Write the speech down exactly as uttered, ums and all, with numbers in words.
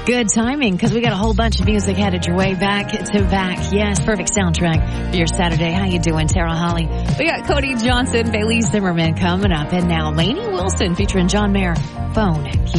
Good timing, because we got a whole bunch of music headed your way back to back. Yes, perfect soundtrack for your Saturday. How you doing, Tara Holly? We got Cody Johnson, Bailey Zimmerman coming up. And now Lainey Wilson featuring John Mayer. Phone.